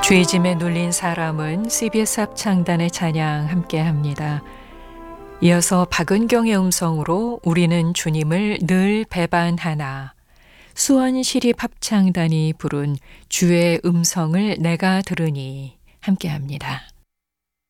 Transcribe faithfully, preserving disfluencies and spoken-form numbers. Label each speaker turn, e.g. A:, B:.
A: 죄짐에 눌린 사람은 씨비에스 합창단의 찬양 함께합니다. 이어서 박은경의 음성으로 우리는 주님을 늘 배반하나, 수원시립합창단이 부른 주의 음성을 내가 들으니 함께합니다.